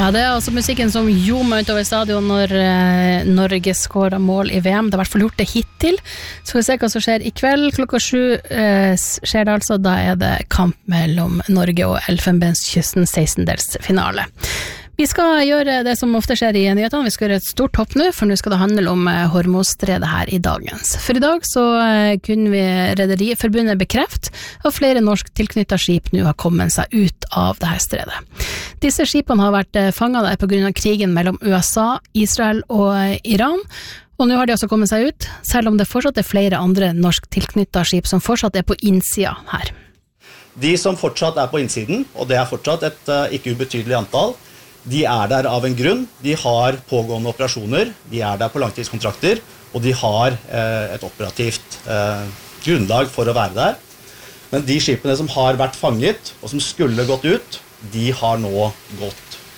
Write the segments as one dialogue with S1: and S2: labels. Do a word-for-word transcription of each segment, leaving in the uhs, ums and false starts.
S1: Ja, det er altså musikken som ljomer utover stadion når eh, Norge skårer mål i V M. Det har i hvert fall gjort det hittil. Så vi ser hva som skjer i kveld. Klokka sju eh, skjer det altså. Da er det kamp mellom Norge og Elfenbenskysten, sekstendelsfinale. Vi skal gjøre det som ofte skjer i nyhetene. Vi skal gjøre et stort hopp nå, for nå skal det handle om Hormuzstredet her i dagens. For i dag så kunne vi Rederiforbundet bekrefte at flere norsk tilknyttet skip nå har kommet seg ut av det her stredet. Disse skipene har vært fanget der på grunn av krigen mellom U S A, Israel og Iran, og nå har de også kommet seg ut, selv om det fortsatt er flere andre norsk tilknyttet skip som fortsatt er på innsida her.
S2: De som fortsatt er på innsiden, og det er fortsatt et uh, ikke ubetydelig antall, de er der av en grunn. De har pågående operasjoner, de er der på langtidskontrakter, og de har uh, et operativt uh, grunnlag for å være der. Men de skipene som har vært fanget, og som skulle gått ut, de har nå gått.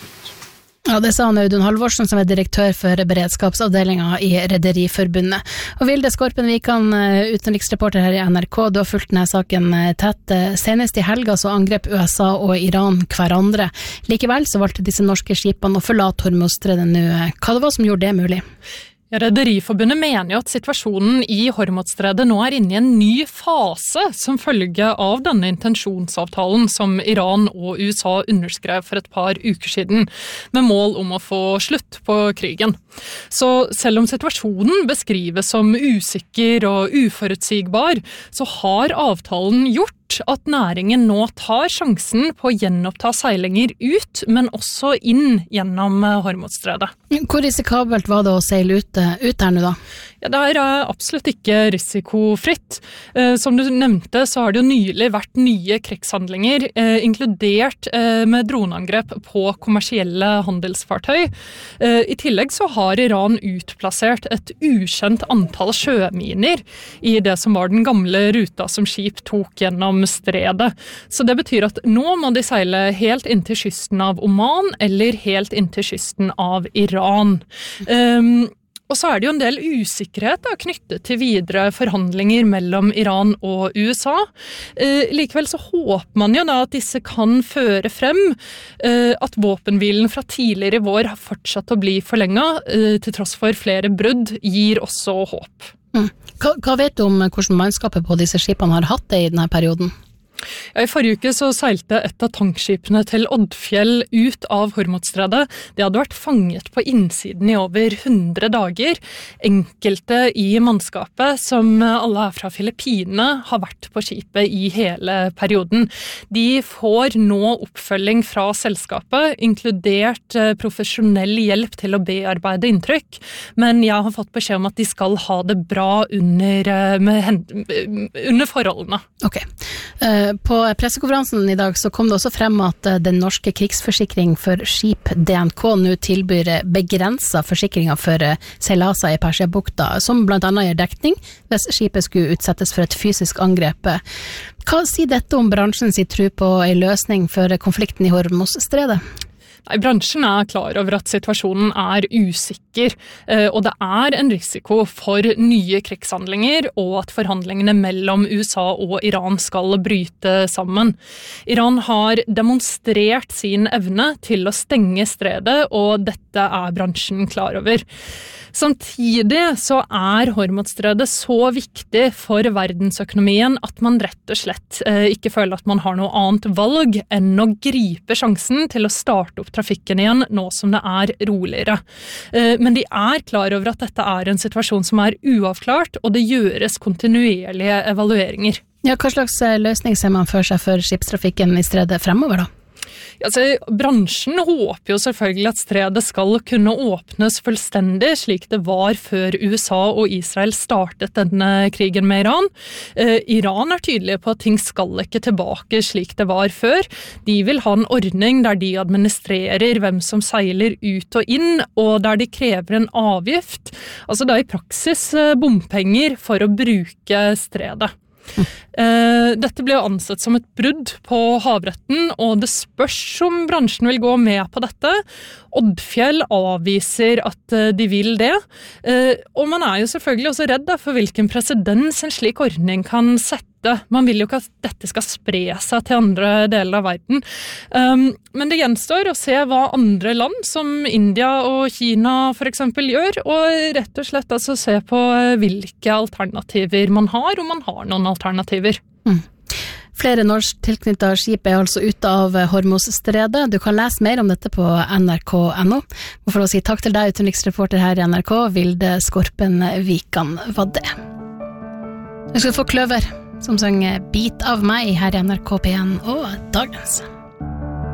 S1: Ja, det sa Audun Halvorsen, som er direktør for beredskapsavdelingen i Rederiforbundet. Og Vilde Skorpenvikan, utenriksreporter her i N R K, du har fulgt denne saken tett. Senest i helga så angrep U S A og Iran hverandre. Likevel så valgte disse norske skipene å forlate Hormuzstredet nå. Hva det var som gjorde det mulig?
S3: Rederiforbundet mener jo at situasjonen i Hormuzstredet nå er inne i en ny fase som følge av denne intensjonsavtalen som Iran og U S A underskrev for et par uker siden, med mål om å få slutt på krigen. Så selv om situasjonen beskrives som usikker og uforutsigbar, så har avtalen gjort at næringen nå tar sjansen på å gjenoppta seilinger ut, men også inn gjennom Hormuzstredet.
S1: Hvor risikabelt var det å seile ut, ut her nå da?
S3: Ja, det er absolutt ikke risikofritt. Som du nevnte, så har det jo nylig vært nye krigshandlinger, inkludert med droneangrep på kommersielle handelsfartøy. I tillegg så har Iran utplassert et ukjent antall sjøminer i det som var den gamle ruta som skip tok gjennom stredet. Så det betyr at nå må de seile helt inn til kysten av Oman eller helt inn til kysten av Iran. Um, Og så er det jo en del usikkerhet da, knyttet til videre forhandlinger mellom Iran og U S A. Eh, likevel så håper man jo da at disse kan føre frem eh, at våpenhvilen fra tidligere i vår har fortsatt å bli forlenget, eh, til tross for flere brudd, gir også håp.
S1: Mm. Hva, hva vet du om hvordan mannskapet på disse skipene har hatt det i denne perioden?
S3: Ja, I forrige uke så seilte et av tankskipene til Oddfjell ut av Hormuzstredet. Det hadde vært fanget på innsiden i over hundre dager. Enkelte i mannskapet, som alle er fra Filippinene, har vært på skipet i hele perioden. De får nå oppfølging fra selskapet, inkludert profesjonell hjelp til å bearbeide inntrykk, men jeg har fått beskjed om at de skal ha det bra under, med, under forholdene.
S1: Ok. Uh, På pressekonferansen i dag så kom det også frem at den norske krigsforsikring for skip D N K nå tilbyr begrenset forsikringer for seilaser i Persiabukta, som blant annet gir dekning hvis skipet skulle utsettes for et fysisk angrep. Hva sier dette om bransjens tro på en løsning for konflikten i Hormuzstredet?
S3: Nei, bransjen er klar over at situasjonen er usikker, og det er en risiko for nye krigshandlinger og at forhandlingene mellom U S A og Iran skal bryte sammen. Iran har demonstrert sin evne til å stenge stredet, og dette er bransjen klar over. Samtidig så er Hormuzstredet så viktig for verdensøkonomien at man rett og slett eh, ikke føler at man har noe annet valg enn å gripe sjansen til å starte opp trafikken igjen nå som det er roligere. Eh, men de er klar over at dette er en situasjon som er uavklart, og det gjøres kontinuerlige evalueringer.
S1: Ja, hva slags løsning ser man for seg for skipstrafikken i stredet fremover da?
S3: Altså, bransjen håper jo selvfølgelig at stredet skal kunne åpnes fullstendig, slik det var før U S A og Israel startet denne krigen med Iran. Eh, Iran er tydelige på at ting skal ikke tilbake slik det var før. De vil ha en ordning der de administrerer hvem som seiler ut og inn, og der de krever en avgift. Altså det er i praksis bompenger for å bruke stredet. Uh, dette ble jo ansett som et brudd på havretten, og det spørs om bransjen vil gå med på dette. Oddfjell avviser at uh, de vil det, uh, og man er jo selvfølgelig også redd da, for hvilken presedens en slik ordning kan sette ute. Man vil jo ikke at dette skal spre seg til andre deler av verden. Um, men det gjenstår å se hva andre land, som India og Kina for eksempel, gjør, og rett og slett altså se på hvilke alternativer man har, om man har noen alternativer.
S1: Mm. Flere norsk tilknyttet skip er altså ute av Hormuzstredet. Du kan lese mer om dette på N R K punktum N O. Og for å si takk til deg, utenriksreporter her i N R K, Vilde Skorpen Vikan, var det. Jeg skal få Kløver, som sang Bit av meg her i N R K P en og Dagens.